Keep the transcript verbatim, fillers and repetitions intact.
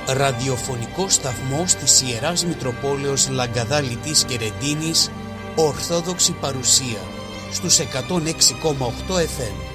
ραδιοφωνικό σταθμός της Ιεράς Μητροπόλεως Λαγκαδάλητης και Ρεντίνης, Ορθόδοξη παρουσία στους εκατόν έξι κόμμα οκτώ εφ εμ.